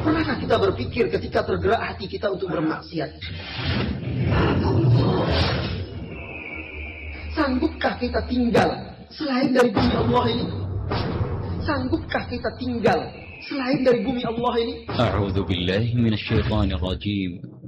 Pernahkah kita berpikir ketika tergerak hati kita untuk bermaksiat? Sanggupkah kita tinggal selain dari bumi Allah ini? Sanggupkah kita tinggal selain dari bumi Allah ini? A'udzu billahi minasyaitonir rajim.